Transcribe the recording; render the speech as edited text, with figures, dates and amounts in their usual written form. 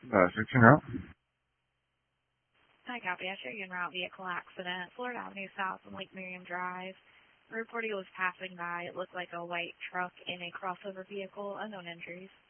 16 route. Hi, copy. I show you en route vehicle accident, Florida Avenue South on Lake Miriam Drive. The reporter was passing by. It looked like a white truck in a crossover vehicle. Unknown injuries.